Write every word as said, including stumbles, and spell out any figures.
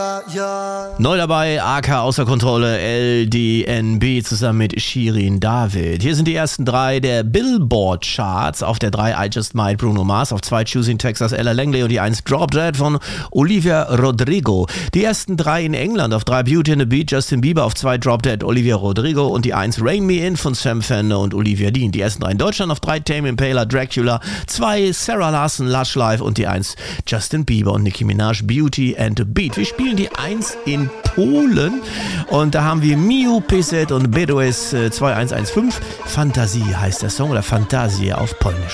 Neu dabei, A K außer Kontrolle, L D N B zusammen mit Shirin David. Hier sind die ersten drei der Billboard-Charts. Auf der drei I Just Might Bruno Mars, auf zwei Choosing Texas Ella Langley und die eins Drop Dead von Olivia Rodrigo. Die ersten drei in England, auf drei Beauty and the Beat Justin Bieber, auf zwei Drop Dead Olivia Rodrigo und die eins Rain Me In von Sam Fender und Olivia Dean. Die ersten drei in Deutschland, auf drei Tame Impala Dracula, zwei Sarah Larson Lush Life und die eins Justin Bieber und Nicki Minaj Beauty and the Beat. Wir spielen die eins in Polen und da haben wir Miu, P Z und B D O S zwei eins eins fünf. Fantasie heißt der Song oder Fantasie auf Polnisch.